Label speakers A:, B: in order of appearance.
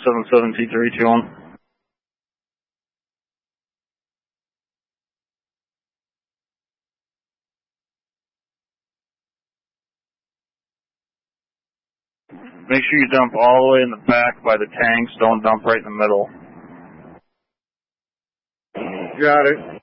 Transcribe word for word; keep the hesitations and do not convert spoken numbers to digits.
A: seven seven T three two one. Make sure you dump all the way in the back by the tanks. Don't dump right in the middle.
B: Got it.